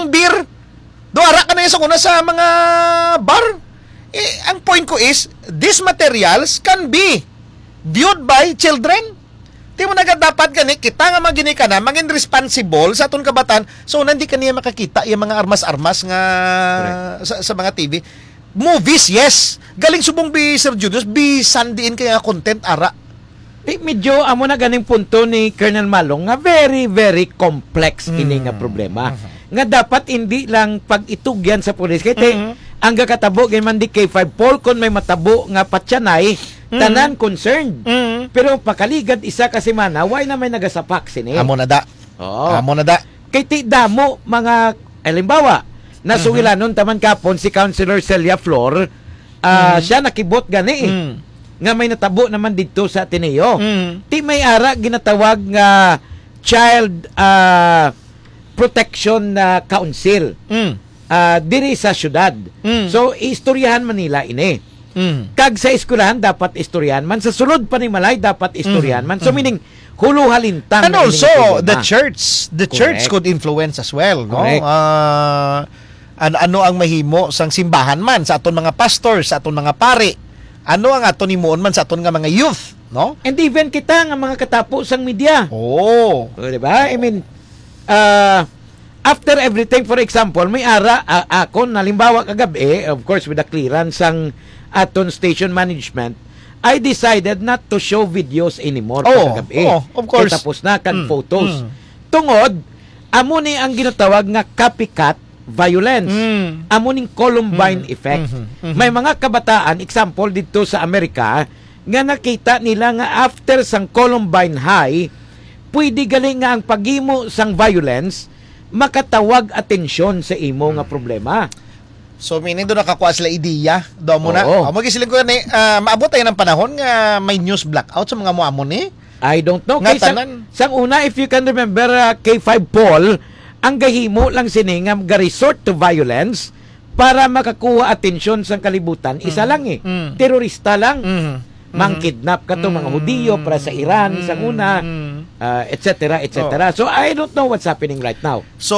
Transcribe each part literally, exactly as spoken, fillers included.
ng beer. Doara ka na yung sa una sa mga bar. Eh, ang point ko is, these materials can be viewed by children. Di mo na dapat gani, kita nga magini ka na, maging responsible sa atong kabatan. So, hindi ka niya makakita yung mga armas-armas nga sa, sa mga T V. Movies, yes. Galing subong bi Sir Julius, bi sandiin kaya content ara. Eh, medyo amo na ganing punto ni Colonel Malong nga very, very complex mm. ini nga problema. Uh-huh. Nga dapat hindi lang pag itugyan sa pulis. Kaya uh-huh. ang gakatabo, ganyan man di K five Paul, kung may matabo nga patyanay, tanan mm-hmm. concerned. Mm-hmm. Pero pakaligad isa kasi mana, why na may nagasapak sini? Amo na da. Oo. Amo na da. Kay ti damo mga halimbawa, nasuwilanon mm-hmm. taman kapon si Councilor Celia Flor, uh, mm-hmm. siya nakibot gani eh. Mm-hmm. Nga may natabo naman dito sa Ateneo. Mm-hmm. Ti may ara ginatawag nga Child uh, Protection uh, Council. Mm. Uh, diri sa syudad. Mm. So, istoryahan Manila ini. Mm. Kag sa eskwelahan dapat istoryahan man, sa sulod pa ni Malay dapat istoryahan man. So, mm. meaning, huluhalintang. And also, the church, the Correct. Church could influence as well. No? Uh, an ano ang mahimo sang simbahan man, sa aton mga pastors, sa aton mga pari. Ano ang aton himuon man sa aton nga mga youth. No? And even kita nga mga katapo sang media. Oh. O, diba? I mean, uh, after everything, for example, may ara, uh, ako, nalimbawa kagabi, of course, with the clearance ang aton station management, I decided not to show videos anymore oh, kagabi. Oh, of course. Kaya tapos na kag mm, photos. Mm. Tungod, amo ni ang ginatawag nga copycat violence. Mm. Amo ning Columbine mm. effect. Mm-hmm, mm-hmm. May mga kabataan, example dito sa Amerika, nga nakita nila nga after sang Columbine High, pwede galing nga ang pagimo sang violence makatawag atensyon sa imo nga problema. So, meaning doon nakakuha sila ideya. Doon mo na. Oo. O, magisiling ko ni, uh, maabot tayo ng panahon nga may news blackout sa mga muamon ni. I don't know. Nga Kay sang, sang una, if you can remember, uh, K five Paul, ang gahimo lang siningam ga-resort to violence para makakuha atensyon sa kalibutan. Isa mm. lang eh. Mm. Terorista lang. Mm. Mang-kidnap ka to, mm. mga Hudiyo para sa Iran, mm. isang una, uh, et cetera, et cetera. Oh. So, I don't know what's happening right now. So,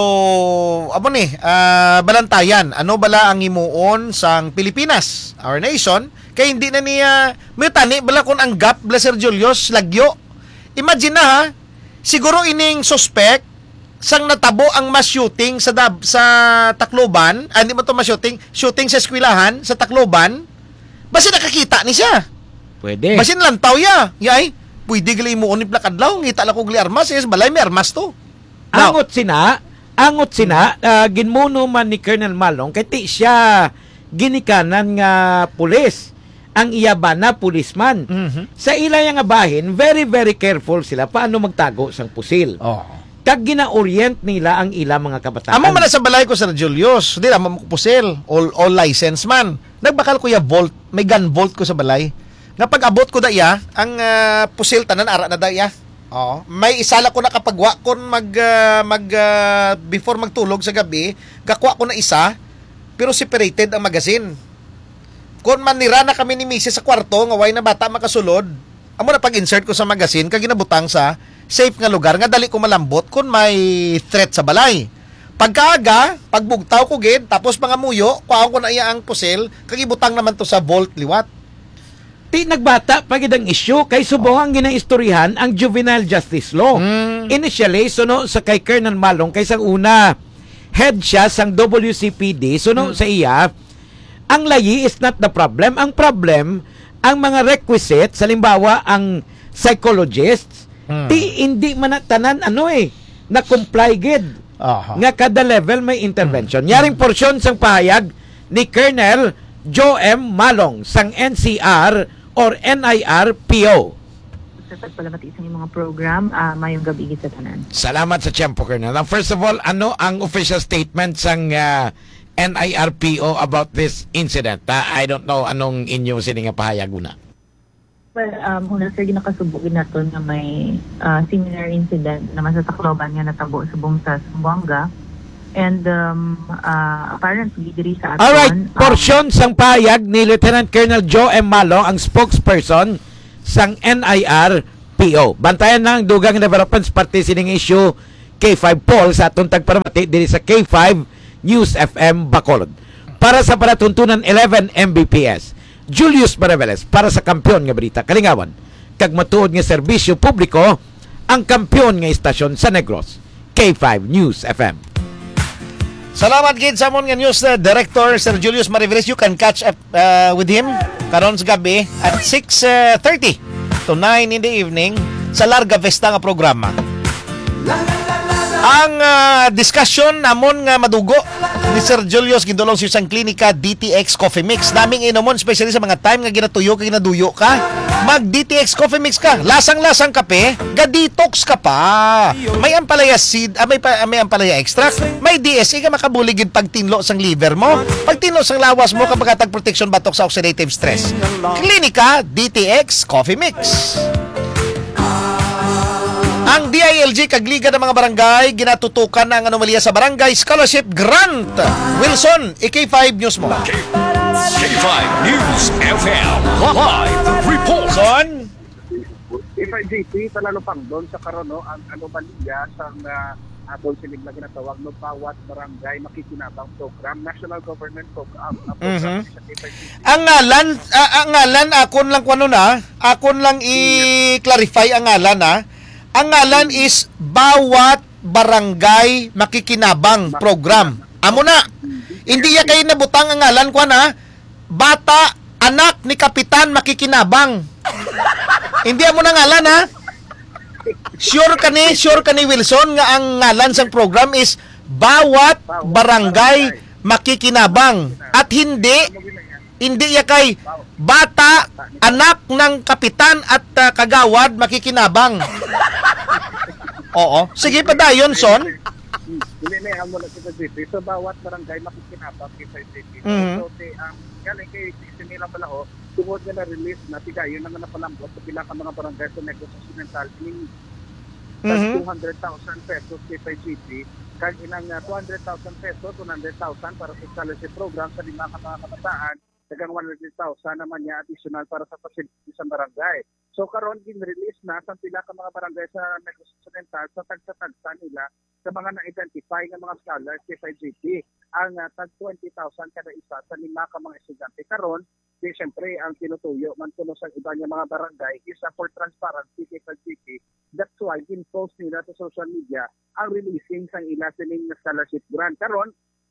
amo ni, uh, balantayan, ano bala ang himuon sang Pilipinas, our nation, kaya hindi na niya, may tani, bala kung ang gap, bala Sir Julius, lagyo. Imagine na ha, siguro ining suspect, sang natabo ang mass shooting sa dab, sa Tacloban, ah, hindi mo to mass shooting, shooting sa eskwelahan, sa Tacloban, basta nakakita ni siya. Pwede. Basin lang tao ya. Yay, pwede gali mo ni plakadlaw, ngita la ko gali armas, yes, balay may armas to. Now, angot sina, angot sina, uh, ginmuno man ni Colonel Malong, kaya ti siya ginikanan nga pulis. Ang iyaba na pulisman. Mm-hmm. Sa ilay nga bahin, very, very careful sila paano magtago sang pusil. Oh. Kag gina-orient nila ang ila mga kabataan. Amo man sa balay ko, Sir Julius, di naman ko pusil, all, all license man. Nagbakal ko ya vault, may gun vault ko sa balay. Nga pag-abot ko daya, ang uh, pusil tanan ara na daya. Oo. May isala ko na kapag wa kon mag uh, mag uh, before magtulog sa gabi, gakwa ko na isa pero separated ang magazine. Kon manira na kami ni Missus sa kwarto nga way na bata makasulod, amo na pag-insert ko sa magazine kag ginabutang sa safe nga lugar nga dali ko malambot kon may threat sa balay. Pagkaaga, pagbugtaw ko gid tapos mga muyo, kuha ko na iya ang pusil kag ibutang naman to sa vault liwat. Ti nagbata pagid ang issue kay subuhang ginaistoryahan ang juvenile justice law. Mm. Initially, suno sa kay Colonel Malong kay sang una head siya sang W C P D, suno mm. sa iya, ang layi is not the problem. Ang problem, ang mga requisites, halimbawa ang psychologists, mm. ti hindi man tanan ano eh, na comply gid. Uh-huh. Nga kada level may intervention. Mm. Yaring porsyon sang pahayag ni Colonel Joe M. Malong sang N C R or N I R P O. Sa pagpalamati sa mga program, uh, mayong gabi sa tanan. Salamat sa tiyempo, Colonel. First of all, ano ang official statement sang uh, N I R P O about this incident? Uh, I don't know anong inyong sininga pahayag una. Well, um, una sir, ginakasubugin na to na may uh, similar incident naman sa Tacloban nga natabo subong sa Zamboanga. And um, uh, apparently, diri sa aton... Alright, portion um, sang payag ni Lieutenant Colonel Joe M. Malong, ang spokesperson sang N I R P O. Bantayan ng Dugang Developments Party sining issue K five Paul sa atong tagparamati diri sa K five News F M Bacolod. Para sa palatuntunan eleven M B P S, Julius Maraveles para sa Kampiyon nga Balita Kalingawan. Kag matuod nga serbisyo publiko, ang kampiyon nga istasyon sa Negros, K five News F M. Salamat gid sa amon nga news uh, director Sir Julius Mariveles. You can catch up uh, with him karon sa gabi at six thirty to nine in the evening sa Larga Vista nga programa. Ang uh, discussion namon nga madugo ni Sir Julius gindulong sa isang klinika D T X Coffee Mix. Daming inomon especially sa mga time nga ginatuyo kag ginaduyo ka. Mag D T X Coffee Mix ka. Lasang-lasang kape, ga-detox ka pa. May ampalaya seed, ah, may, pa, may ampalaya extract, may D S E ka makabuligid pag tinlo sang liver mo, pag tinlo sang lawas mo kapag katag protection batok sa oxidative stress. Klinika D T X Coffee Mix. Ang D I L G kagliga ng mga barangay ginatutukan ng anomalya sa barangay scholarship grant. Wilson, K five News mo. K five News F M Live Report. Son, K five G P talalupang doon sa karon no ang anomalya sa uh, atong sinig na ginatawag no bawat barangay makikinabang program, national government program. Ang program Mhm. sa K five G P. ang ngalan, ah, ang ngalan akon lang kuno na, akon lang i-clarify ang ngalan na. Ang ngalan is Bawat Barangay Makikinabang Program. Amo na. Hindi ya kayo nabutang ang ngalan ko na. Bata, anak ni Kapitan Makikinabang. Hindi amo na ngalan ha. Sure ka ni, sure ka ni Wilson nga ang ngalan sang program is Bawat Barangay Makikinabang. At hindi hindi ya kay bata, anak ng kapitan at uh, kagawad makikinabang. Oo. Sige pa dayon, Son. Hindi na ang mula sa G P. So bawat barangay makikinabang K five G P. Mhm. So te ang galing kay sinila pala ho, tungod nga na release na tigayon na nga napalambot sa pila ka mga barangay sa Negros Occidental in Mhm. two hundred thousand pesos K five G P. Kag inang uh, two hundred thousand pesos, two hundred thousand para sa scholarship program sa lima ka mga kabataan. Dagang one hundred thousand naman niya additional para sa facility sa barangay. So karon gin-release na sa pila ka mga barangay sa Negros Occidental sa tagsa-tagsa nila sa mga na-identify nga mga scholars K five G P. Ang uh, tag twenty thousand kada isa sa lima ka mga estudyante karon. Di siyempre ang tinutuyo man kuno sa iba nga mga barangay is uh, for transparency K five G P. That's why gin-post nila sa social media ang releasing sang ila sining scholarship grant. Karon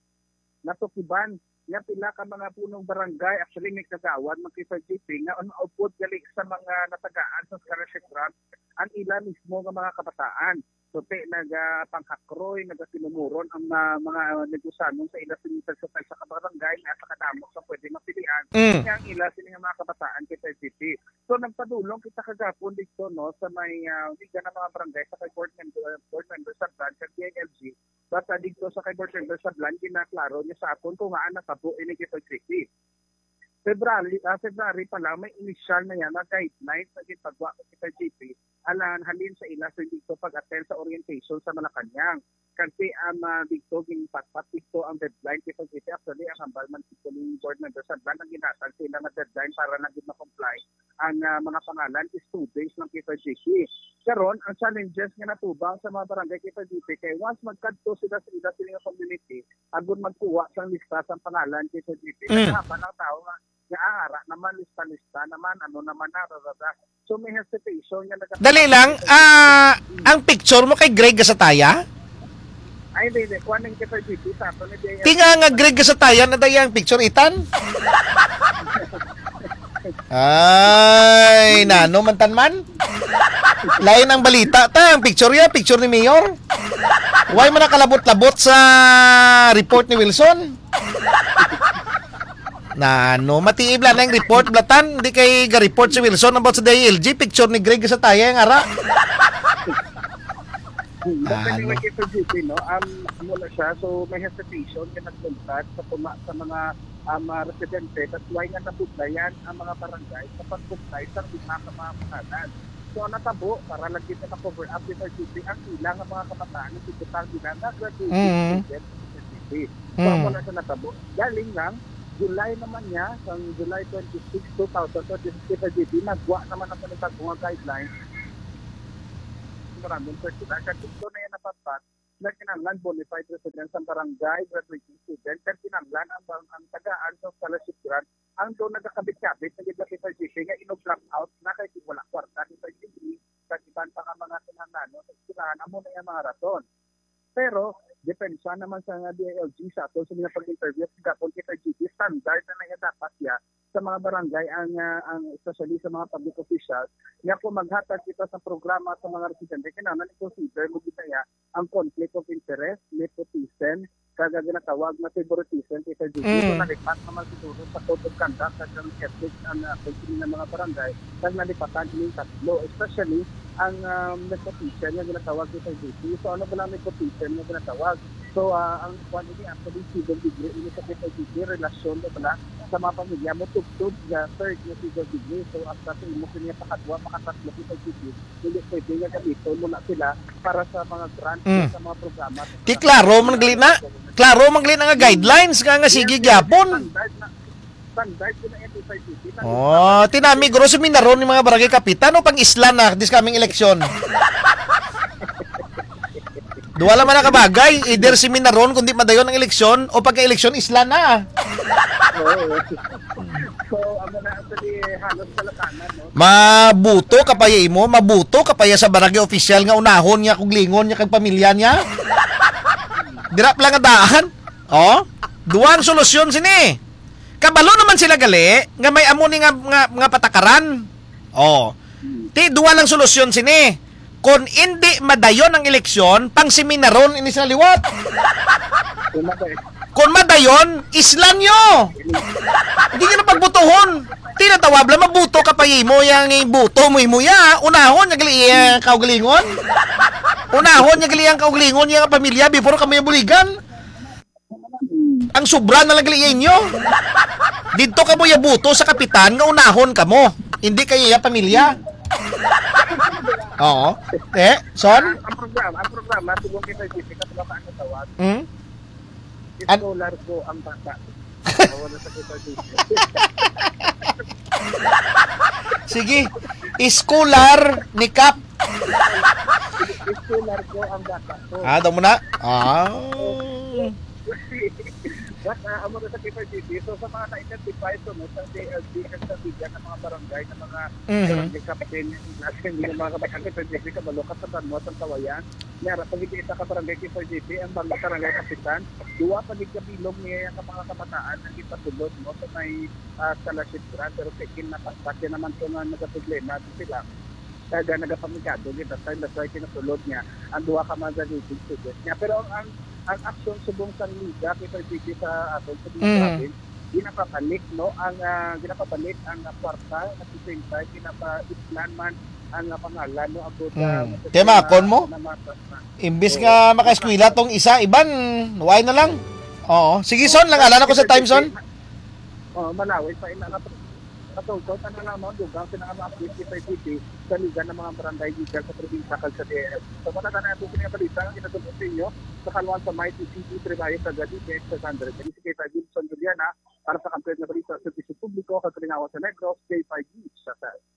natukiban nga pila ka mga punong barangay actually may kagawad mag K five G P nga ano output gali sa mga natagaan sa scholarship grant ang ila mismo nga mga kabataan. So te naga panghakroy, naga sinumuron ang uh, mga negosyantong sa ila sinital sa sa kabarangay nga sa kadamo sa pwede mapilian. Mm. Nga ang ila sini nga mga kabataan K five G P. So nagpadulong kita kagapon dito no sa may uh, liga ng mga barangay sa kay board member board member sa Brad sa D I L G. Basta dito sa kay board member sa Blan ginaklaro niya sa akon kung nga natabo ini K five G P. February, uh, February pa lang, may initial na yan na guidelines na ginpagwa ko sa G P alan halin sa ila sa dito pag-attend sa orientation sa Malacanang. Kasi ang um, uh, dito ginpatpat dito ang deadline kay G P. Actually, ang hambal man dito ng board member sa Blan ang ginasal sila na deadline para naging ma-comply ang uh, mga pangalan is two days ng K five G P. Karon ang challenges nga natubang sa mga barangay K five G P kay once magkadto sila sa ila silang community, agon magkuha sang lista sa pangalan K five G P. Mm. Kaya ng tao nga nga ara naman lista-lista naman ano naman nararada. So may hesitation nga nag- Dali lang, ah, ang picture mo kay Greg Gasataya? Ay, hindi, hindi. Kuha ng K five G P sa ato ni D I L G. Tinga nga Greg Gasataya na daya ang picture itan? Ay, nano mantan man? Lain ang balita ta, ang picture ya, picture ni Mayor. Why man nakalabot-labot sa report ni Wilson? Na no, matiib lang ang report blatan, hindi kay ga-report si Wilson about sa D I L G, picture ni Greg sa taya ang ara. But anyway, Ano? K five G P, no, um, mula siya, so may hesitation na nagpuntat sa, puma, sa mga um, uh, residente, at why nga nabudlayan ang mga barangay sa pagpuntlay sa lima ka mga pangalan. So natabo, para lagi na na-cover up with K five G P, ang ilang ang mga kabataan na sibutang nila na graduate Mhm. student sa K five G P. So Mm. mula siya natabo. Galing lang, July naman niya, sa July twenty-six, twenty twenty-six, K five G P, nagwa naman ang panitag mga guidelines maraming circular. Kasi ito na yan napapat, na kinahanglan bonafide residents ang barangay, graduating student, kaya kinahanglan ang, ang, ang tagaan sa scholarship grant ang doon nagkakabit-kabit na gitla kita G C nga ino-drop out na kahit wala kwarta kita G C sa iban pa ka mga kinahanglan sa eskwelahan amo na yung mga rason. Pero depensa naman sa D I L G sa ato sa mga pag-interview sa gapon kita G C standard na naya dapat ya sa mga barangay ang uh, ang especially sa mga public officials nga kung maghatag kita sa programa sa mga residente kinahanglan i-consider mo kita ang conflict of interest, nepotism, kaga ginatawag na favoritism kita G C. Mm. So nalipat naman siguro sa code of conduct at ang ethics ang uh, ng mga barangay kag nalipatan yung tatlo, especially ang um, nepotism na ginatawag kita G C. So ano ba lang nepotism na ginatawag? So uh, ang kwan ini actually civil degree ini sa kita G C relasyon na pala sa mga pamilya mo tugtog sa third na civil degree. So after sa imo kanya pakadwa makatatlo kita G C hindi pwede nga gamiton mo na sila para sa mga grants Mm. sa mga programa. Ti klaro man gali na. Klaro man gali na nga guidelines nga nga sige gyapon. Standard na standard ko na N T five G C. Oh, tinami guro seminaron ni mga barangay kapitan o pang isla na this coming election. Duwa lang man na kabagay, either seminaron kundi madayon ang eleksyon o pagka-eleksyon isla na. Oo. So, ang na actually halos kalakanan, no? Mabuto kapaya imo, mabuto kapaya sa barangay official nga unahon niya kung lingon niya kag pamilya niya. Dirap lang nga daan. Oh, duwan solusyon sini. Kabalo naman sila gali nga may amo ni nga, nga, nga patakaran. Oh. Ti duwa lang solusyon sini. Kung hindi madayon ang eleksyon, pang seminaron ini sa liwat. Kung madayon, islan nyo. Hindi nyo na pagbutuhon. Tinatawab lang, mabuto ka pa mo yung buto mo mo ya. Unahon, nagali yung kaugalingon. Unahon, nagali yung kaugalingon yung pamilya before kami buligan. Ang sobra na lang gali nyo. Dito ka mo yung buto sa kapitan, nga unahon ka mo. Hindi kayo yung pamilya. Oo. Eh, son? Ang, ang programa, ang programa, tugong kita G C, katulad ka ang tawag, Hmm? An- iskolar ko ang bata. Wala sa kita G C. Sige. Iskolar ni Kap. Iskolar ko ang bata. So, Ah, daw mo na? Ah. But, uh, amo na sa kita G C, so sa mga na-identify so, no, sa D L G at sa bigyan ng mga barangay, ng mga Mhm. barangay kapatid, natin yung mga kabayan kita G C, kabalokat sa tanmo, sa tawayan, nyara, pag hindi isa ka barangay kita G C, ang mga barangay kapitan, duwa pag ikabilog niya ang mga kabataan na ipatulod mo sa may uh, scholarship grant, pero pekin na pasakya naman ito na nagkaproblema sila. Kaya nagapamigado, kita tayo, that's why kinatulod niya, ang duwa ka mga graduating students niya. Pero ang, ang ang aksyon subong sa liga kita G C sa aton sa liga Mm. natin ginapabalik no ang uh, ginapabalik ang uh, kwarta at the same time ginapa-islan man ang uh, pangalan no about Mm. Kaya makakon mo? Imbis nga maka-eskwela tong isa, iban, why na lang? Oo. Sige, son, lang alala ko sa time, son. Oh, malaway pa ina na katulad ano na mga dugang pinaka-update kita G C sa liga ng mga barangay legal sa probinsya kag sa D L. So wala na natin sa balita ang inatulong sa inyo sa kalwan sa Mighty City Tribayo sa Gadi sa Sandra. Kini si Kita Gibson Juliana para sa complete na balita sa service publiko kag sa Negros J five News sa